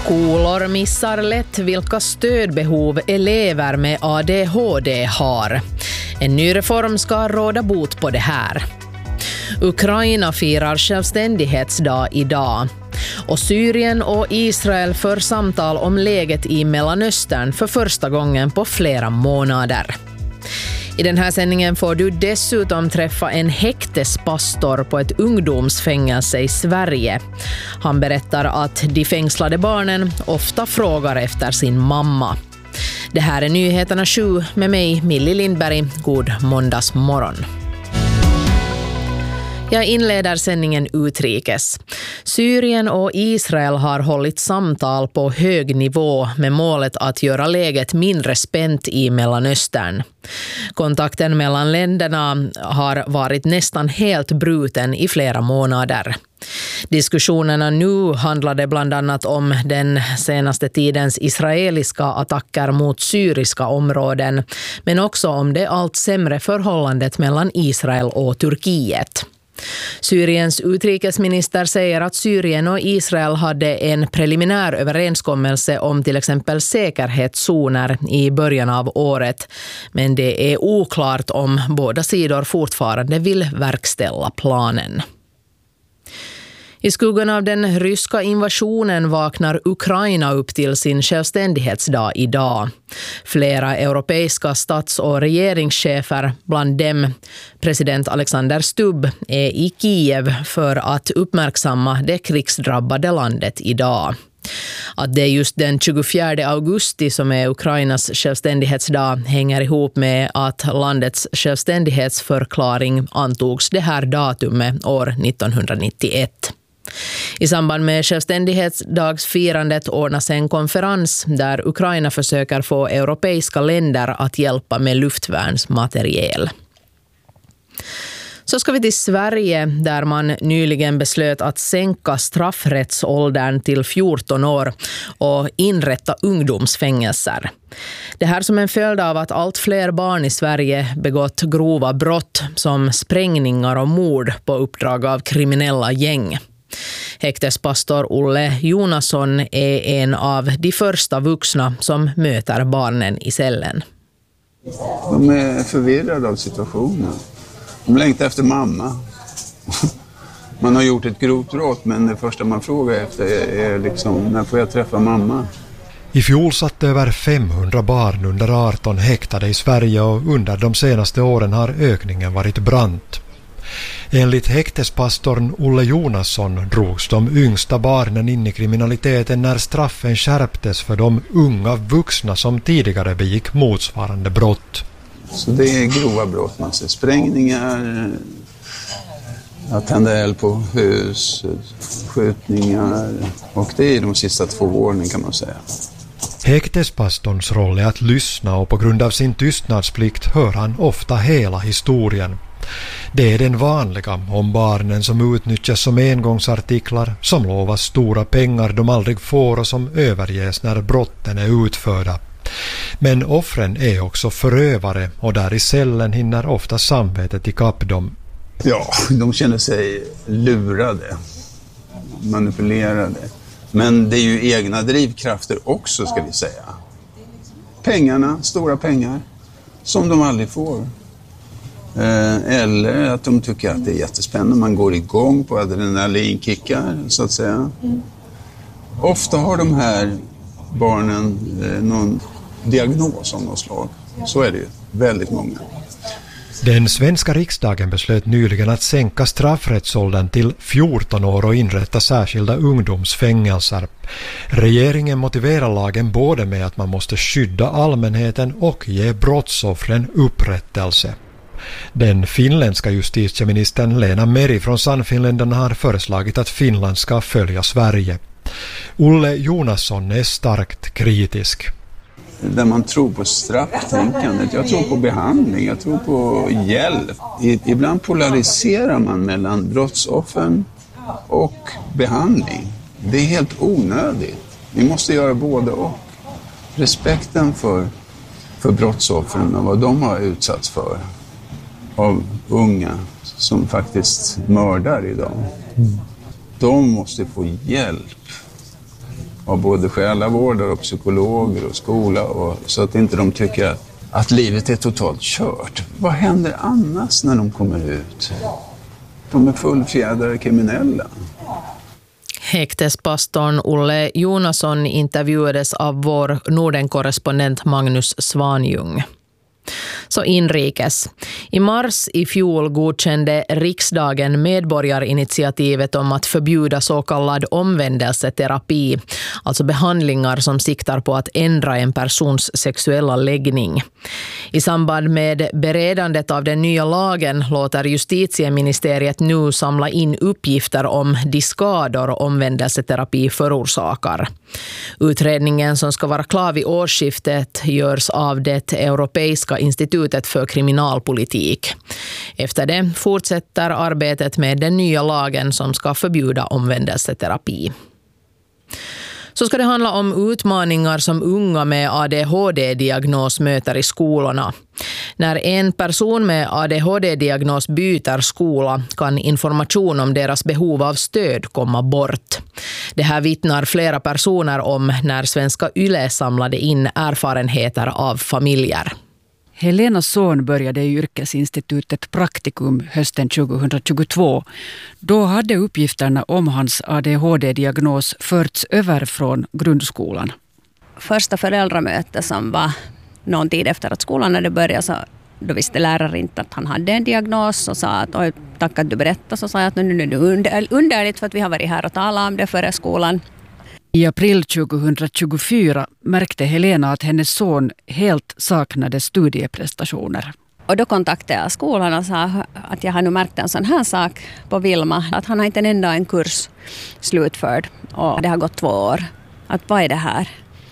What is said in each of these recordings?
Skolor missar lätt vilka stödbehov elever med ADHD har. En ny reform ska råda bot på det här. Ukraina firar självständighetsdag idag. Och Syrien och Israel för samtal om läget i Mellanöstern för första gången på flera månader. I den här sändningen får du dessutom träffa en häktespastor på ett ungdomsfängelse i Sverige. Han berättar att de fängslade barnen ofta frågar efter sin mamma. Det här är Nyheterna 7 med mig, Millie Lindberg. God måndagsmorgon. Jag inleder sändningen utrikes. Syrien och Israel har hållit samtal på hög nivå med målet att göra läget mindre spänt i Mellanöstern. Kontakten mellan länderna har varit nästan helt bruten i flera månader. Diskussionerna nu handlade bland annat om den senaste tidens israeliska attacker mot syriska områden, men också om det allt sämre förhållandet mellan Israel och Turkiet. Syriens utrikesminister säger att Syrien och Israel hade en preliminär överenskommelse om till exempel säkerhetszoner i början av året, men det är oklart om båda sidor fortfarande vill verkställa planen. I skuggan av den ryska invasionen vaknar Ukraina upp till sin självständighetsdag idag. Flera europeiska stats- och regeringschefer, bland dem president Alexander Stubb, är i Kiev för att uppmärksamma det krigsdrabbade landet idag. Att det är just den 24 augusti som är Ukrainas självständighetsdag hänger ihop med att landets självständighetsförklaring antogs det här datumet år 1991. I samband med självständighetsdagsfirandet ordnas en konferens där Ukraina försöker få europeiska länder att hjälpa med luftvärnsmateriel. Så ska vi till Sverige där man nyligen beslöt att sänka straffrättsåldern till 14 år och inrätta ungdomsfängelser. Det här som en följd av att allt fler barn i Sverige begått grova brott som sprängningar och mord på uppdrag av kriminella gäng. Häktespastor Olle Jonasson är en av de första vuxna som möter barnen i cellen. De är förvirrade av situationen. De längtar efter mamma. Man har gjort ett grovt brott, men det första man frågar efter är liksom, när får jag träffa mamma? I fjol satt över 500 barn under 18 häktade i Sverige och under de senaste åren har ökningen varit brant. Enligt häktespastorn Olle Jonasson drogs de yngsta barnen in i kriminaliteten när straffen skärptes för de unga vuxna som tidigare begick motsvarande brott. Så det är grova brott, man ser sprängningar, att tända eld på hus, skjutningar, och det är de sista 2 åren kan man säga. Häktespastorns roll är att lyssna och på grund av sin tystnadsplikt hör han ofta hela historien. Det är den vanliga om barnen som utnyttjas som engångsartiklar, som lovas stora pengar de aldrig får och som överges när brotten är utförda. Men offren är också förövare och där i cellen hinner ofta samvetet ikapp dem. Ja, de känner sig lurade, manipulerade. Men det är ju egna drivkrafter också, ska vi säga. Pengarna, stora pengar, som de aldrig får. Eller att de tycker att det är jättespännande. Man går igång på adrenalinkickar, så att säga. Ofta har de här barnen någon diagnos av något slag. Så är det ju. Väldigt många. Den svenska riksdagen beslöt nyligen att sänka straffrättsåldern till 14 år och inrätta särskilda ungdomsfängelser. Regeringen motiverar lagen både med att man måste skydda allmänheten och ge brottsoffren upprättelse. Den finländska justitieministern Lena Meri från Sannfinländarna har föreslagit att Finland ska följa Sverige. Olle Jonasson är starkt kritisk. Där man tror på strafftänkandet, jag tror på behandling, jag tror på hjälp. Ibland polariserar man mellan brottsoffren och behandling. Det är helt onödigt. Vi måste göra både och. Respekten för brottsoffren och vad de har utsatts för av unga som faktiskt mördar idag. De måste få hjälp av både själavårdare och psykologer och skola, och så att inte de tycker att livet är totalt kört. Vad händer annars när de kommer ut? De är fullfjädrade kriminella. Häktespastorn Olle Jonasson intervjuades av vår Norden-korrespondent Magnus Svanjung. Så inrikes. I mars i fjol godkände riksdagen medborgarinitiativet om att förbjuda så kallad omvändelseterapi, alltså behandlingar som siktar på att ändra en persons sexuella läggning. I samband med beredandet av den nya lagen låter justitieministeriet nu samla in uppgifter om de skador omvändelseterapi förorsakar. Utredningen som ska vara klar vid årsskiftet görs av det Europeiska institutet för kriminalpolitik. Efter det fortsätter arbetet med den nya lagen som ska förbjuda omvändelseterapi. Så ska det handla om utmaningar som unga med ADHD-diagnos möter i skolorna. När en person med ADHD-diagnos byter skola kan information om deras behov av stöd komma bort. Det här vittnar flera personer om när Svenska Yle samlade in erfarenheter av familjer. Helenas son började i yrkesinstitutet Praktikum hösten 2022. Då hade uppgifterna om hans ADHD-diagnos förts över från grundskolan. Första föräldramöte som var någon tid efter att skolan hade börjat, så då visste läraren inte att han hade en diagnos och sa att oj, tack att du berättade, så sa jag att nu är det underligt för att vi har varit här och talat om det före skolan. I april 2024 märkte Helena att hennes son helt saknade studieprestationer. Och då kontaktade jag skolan och sa att jag har nu märkt en sån här sak på Vilma. Att han har inte en kurs slutförd och det har gått 2 år. Att vad är det här?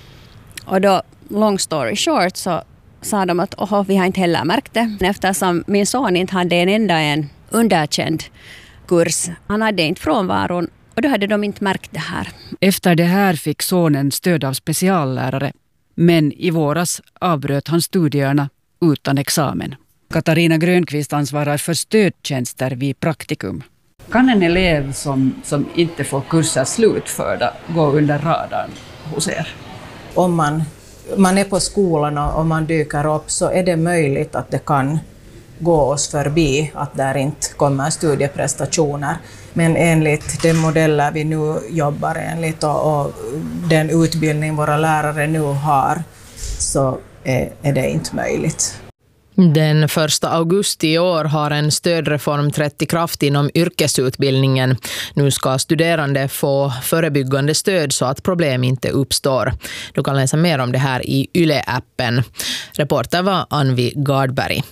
Och då, long story short, så sa de att vi har inte heller märkt det. Eftersom min son inte hade en underkänd kurs. Han hade inte frånvaron. Och då hade de inte märkt det här. Efter det här fick sonen stöd av speciallärare. Men i våras avbröt han studierna utan examen. Katarina Grönqvist ansvarar för stödtjänster vid Praktikum. Kan en elev som inte får kurser slutförda gå under radarn hos er? Om man är på skolan och man dyker upp, så är det möjligt att det kan gå oss förbi att där inte kommer studieprestationer. Men enligt de modeller vi nu jobbar enligt och den utbildning våra lärare nu har, så är det inte möjligt. Den 1 augusti i år har en stödreform trätt i kraft inom yrkesutbildningen. Nu ska studerande få förebyggande stöd så att problem inte uppstår. Du kan läsa mer om det här i Yle-appen. Reporter var Anvi Gardberg.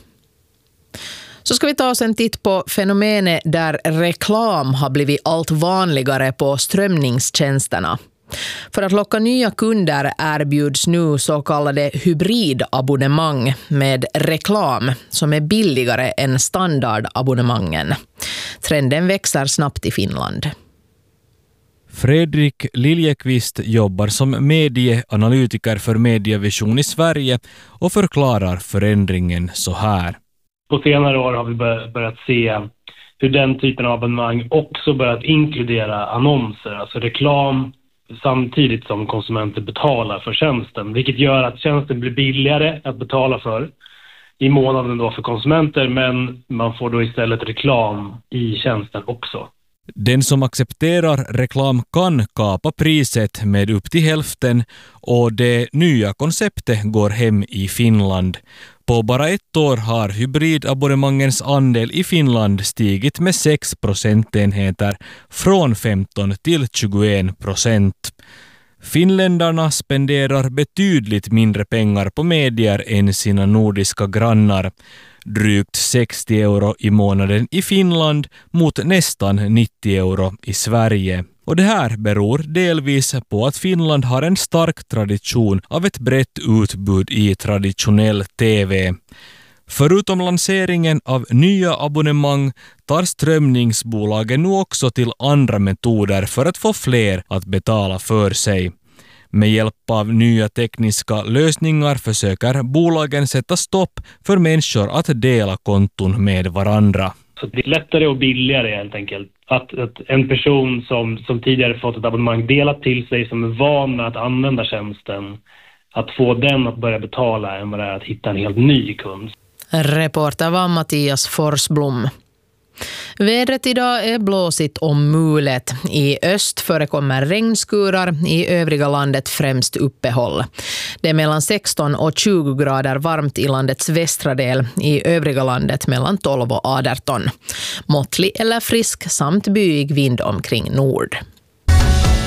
Så ska vi ta oss en titt på fenomenet där reklam har blivit allt vanligare på strömningstjänsterna. För att locka nya kunder erbjuds nu så kallade hybridabonnemang med reklam som är billigare än standardabonnemangen. Trenden växer snabbt i Finland. Fredrik Liljekvist jobbar som medieanalytiker för Medievision i Sverige och förklarar förändringen så här. På senare år har vi börjat se hur den typen av abonnemang också börjat inkludera annonser, alltså reklam, samtidigt som konsumenter betalar för tjänsten. Vilket gör att tjänsten blir billigare att betala för i månaden då för konsumenter, men man får då istället reklam i tjänsten också. Den som accepterar reklam kan kapa priset med upp till hälften och det nya konceptet går hem i Finland. På bara 1 år har hybridabonnemangens andel i Finland stigit med 6 procentenheter från 15 till 21%. Finländarna spenderar betydligt mindre pengar på medier än sina nordiska grannar. Drygt 60 euro i månaden i Finland mot nästan 90 euro i Sverige. Och det här beror delvis på att Finland har en stark tradition av ett brett utbud i traditionell TV. Förutom lanseringen av nya abonnemang tar strömningsbolagen nu också till andra metoder för att få fler att betala för sig. Med hjälp av nya tekniska lösningar försöker bolagen sätta stopp för människor att dela konton med varandra. Så det är lättare och billigare helt enkelt Att en person som tidigare fått ett abonnemang delat till sig, som är van med att använda tjänsten, att få den att börja betala än vad det är att hitta en helt ny kund. Reporter var Mattias Forsblom. Vädret idag är blåsigt och mulet. I öst förekommer regnskurar, i övriga landet främst uppehåll. Det är mellan 16 och 20 grader varmt i landets västra del, i övriga landet mellan 12 och 18. Måttlig eller frisk samt byig vind omkring nord.